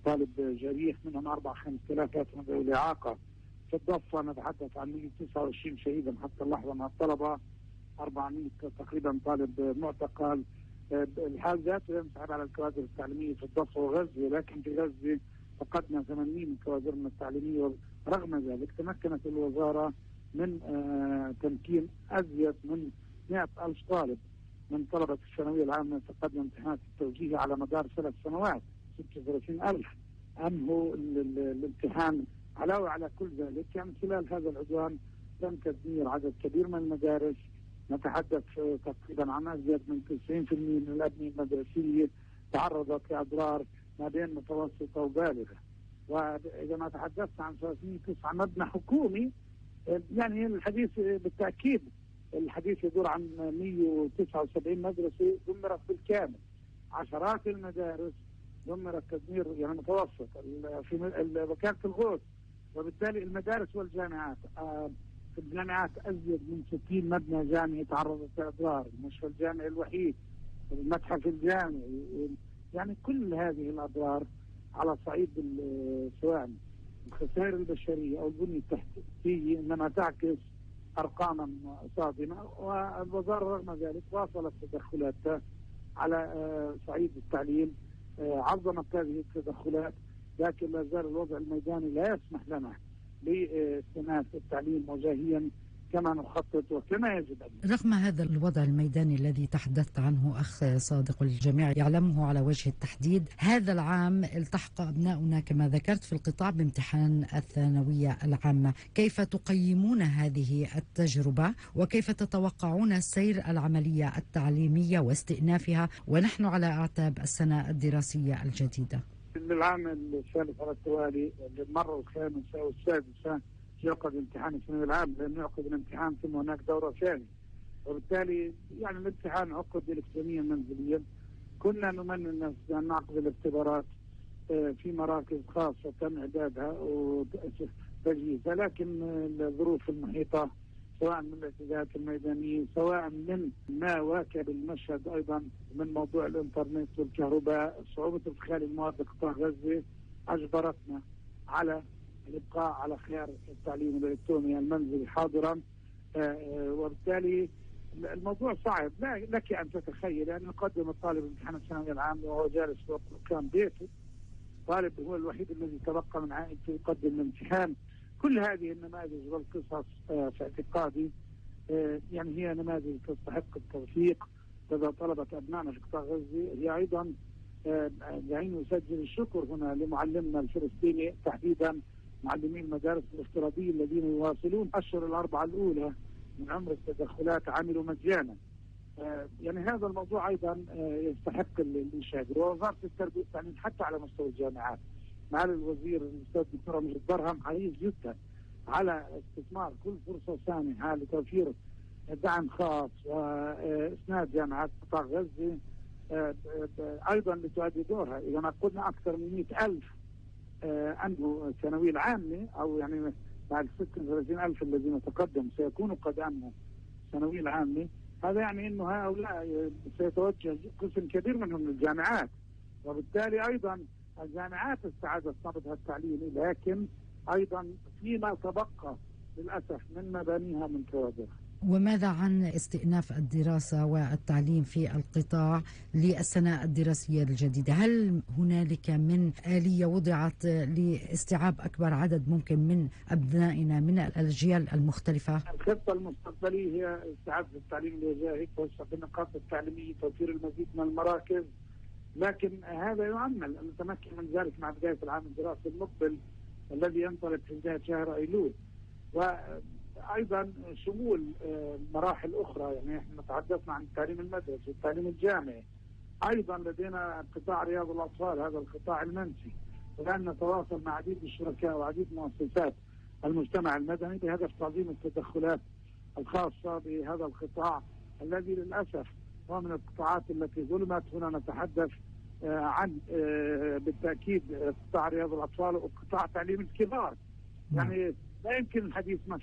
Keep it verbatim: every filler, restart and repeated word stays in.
طالب جريح، منهم أربع خمس ثلاثات ذوي الإعاقة. في الضفة نتحدث عن مئة وتسعة وعشرين شهيدا حتى اللحظة من الطلبة، أربعمئة تقريبا طالب معتقل. الحال ذاته ينسحب على الكوادر التعليمية في الضفة وغزة، لكن في غزة فقدنا ثمانين من كوادرنا التعليمية. رغم ذلك تمكنت الوزارة من آه تمكين أزيد من مئة ألف طالب من طلبة الثانوية العامة تقدم امتحانات التوجيهي على مدار ثلاث سنوات، ستة وثلاثين ألف أنهوا الامتحان. علاوة على كل ذلك يعني خلال هذا العدوان تم تدمير عدد كبير من المدارس، نتحدث تقريبا عن أزيد من تسعين بالمئة من الأبنية المدرسية تعرضت لأضرار ما بين متوسطة وبالغة. وإذا ما تحدثت عن ثلاثمئة وتسعة مبنى حكومي، يعني الحديث بالتأكيد الحديث يدور عن مئة وتسعة وسبعين مدرسة دمرت بالكامل. عشرات المدارس دمرت تدمير يعني متوسط في وكالة الغوث. وبالتالي المدارس والجامعات، في الجامعات أزيد من ستين مبنى جامعي تعرضت لأضرار، المشفى الجامعي الوحيد، المتحف الجامعي، يعني كل هذه الأضرار على صعيد سواء الخسائر البشرية أو البنية التحتية إنما تعكس أرقاما صادمة. والوزارة رغم ذلك واصلت تدخلاتها على صعيد التعليم، عظمت هذه التدخلات، لكن لا زال الوضع الميداني لا يسمح لنا باستئناف التعليم وجاهيا كما نخطط وكما يجب أن. رغم هذا الوضع الميداني الذي تحدثت عنه أخ صادق والجميع يعلمه على وجه التحديد، هذا العام التحق أبناؤنا كما ذكرت في القطاع بامتحان الثانوية العامة. كيف تقيمون هذه التجربة وكيف تتوقعون سير العملية التعليمية واستئنافها ونحن على أعتاب السنة الدراسية الجديدة؟ للعام الثالث على التوالي للمرة الخامسة أو السادسة يعقد امتحان الثانوية العامة، لأنه يعقد الامتحان ثم هناك دورة ثانية، وبالتالي يعني الامتحان عقد إلكترونيا منزليا. كنا نمنى الناس بأن نعقد الاختبارات في مراكز خاصة تم إعدادها وتجهيزها، لكن الظروف المحيطة سواء من الاعتداءات الميدانية سواء من ما واكب المشهد أيضا من موضوع الإنترنت والكهرباء، صعوبة ادخال المواد لقطاع غزة أجبرتنا على الإبقاء على خيار التعليم الإلكتروني المنزلي حاضرا. وبالتالي الموضوع صعب. لا لك أن تتخيل أن يقدم الطالب امتحان الثانوية العامة وهو جالس في مكان بيته، طالب هو الوحيد الذي تبقى من عائلته يقدم الامتحان. كل هذه النماذج والقصص في اعتقادي يعني هي نماذج تستحق التوثيق لدى طلبة أبنائنا في قطاع غزة. هي أيضا دعيني أسجل الشكر هنا لمعلمنا الفلسطيني تحديدا معلمين المدارس الافتراضية الذين يواصلون الأشهر الأربعة الأولى من عمر التدخلات عملوا مجانا. يعني هذا الموضوع أيضا يستحق الإشادة. ووزارة التربية والتعليم حتى على مستوى الجامعات معالي الوزير الأستاذ الدكتور مجد برهم حريص جدا على استثمار كل فرصة سانحة لتوفير دعم خاص وإسناد جامعات قطاع غزة أيضا لتؤدي دورها. إذا ما قلنا أكثر من مئة ألف أنهوا الثانوية العامة أو يعني بعد ستة وثلاثين ألف الذين تقدموا سيكونوا قد أنهوا الثانوية العامة، هذا يعني أنه هؤلاء سيتوجه قسم كبير منهم للجامعات، وبالتالي أيضا الجامعات استعادت نبضها التعليمي، لكن أيضا فيما تبقى للأسف من مبانيها من كوادرها. وماذا عن استئناف الدراسة والتعليم في القطاع للسنة الدراسية الجديدة؟ هل هنالك من آلية وضعت لاستيعاب أكبر عدد ممكن من أبنائنا من الأجيال المختلفة؟ الخطة المستقبلية هي استعادة التعليم الوجاهي، توسع النقاط التعليمية، توفير المزيد من المراكز، لكن هذا يعمل أن نتمكن من ذلك مع بداية العام الدراسي المقبل الذي ينطلق في بداية شهر أيلول. وأيضا شمول مراحل أخرى، يعني احنا تحدثنا عن التعليم المدرسي والتعليم الجامعي. أيضا لدينا قطاع رياض الأطفال، هذا القطاع المنسي، والآن نتواصل مع عديد الشركاء وعديد مؤسسات المجتمع المدني بهدف تعظيم التدخلات الخاصة بهذا القطاع الذي للأسف هو من القطاعات التي ظلمت. هنا نتحدث عن بالتأكيد قطاع رياض الأطفال وقطاع تعليم الكبار. يعني لا يمكن الحديث